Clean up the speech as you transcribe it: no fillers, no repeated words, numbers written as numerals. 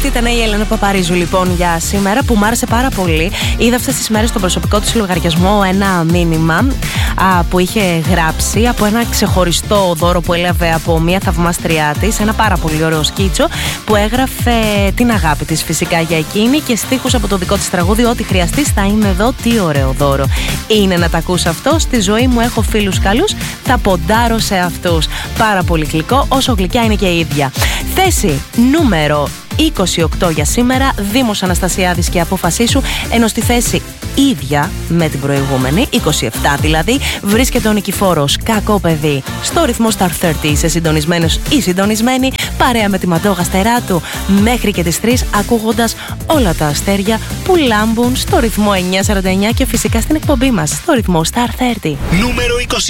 Αυτή ήταν η Έλενα Παπαρίζου λοιπόν για σήμερα, που μου άρεσε πάρα πολύ. Είδα αυτές τις μέρες στον προσωπικό της λογαριασμό ένα μήνυμα που είχε γράψει από ένα ξεχωριστό δώρο που έλαβε από μια θαυμάστριά της. Ένα πάρα πολύ ωραίο σκίτσο που έγραφε την αγάπη της φυσικά για εκείνη και στίχους από το δικό της τραγούδι. Ό,τι χρειαστείς θα είμαι εδώ. Τι ωραίο δώρο είναι να τα ακούς αυτό. Στη ζωή μου έχω φίλους καλούς, θα ποντάρω σε αυτούς. Πάρα πολύ γλυκό, όσο γλυκιά είναι και η ίδια. Θέση νούμερο 28 για σήμερα, Δήμος Αναστασιάδης και Απόφασή σου, ενώ στη θέση ίδια με την προηγούμενη, 27 δηλαδή, βρίσκεται ο Νικηφόρος, Κακό παιδί. Στο ρυθμό Star 30 είσαι συντονισμένος ή συντονισμένη, παρέα με τη Μαντόγα Στεράτου μέχρι και τις 3, ακούγοντας όλα τα αστέρια που λάμπουν στο ρυθμό 949 και φυσικά στην εκπομπή μας, στο ρυθμό Star 30. Νούμερο 29.